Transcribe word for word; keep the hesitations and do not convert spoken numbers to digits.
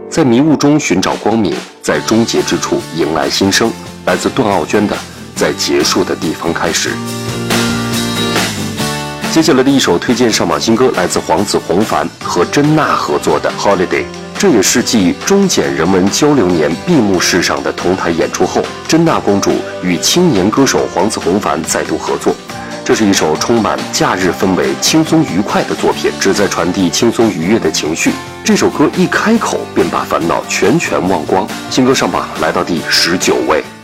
在迷雾中寻找光明，在终结之处迎来新生。来自段奥娟的《在结束的地方开始》。接下来的一首推荐上榜新歌来自黄子弘凡和甄娜合作的《Holiday》，这也是继中简人文交流年闭幕式上的同台演出后，甄娜公主与青年歌手黄子弘凡再度合作。这是一首充满假日氛围、轻松愉快的作品，旨在传递轻松愉悦的情绪。这首歌一开口便把烦恼全权忘光，新歌上榜来到第十九位。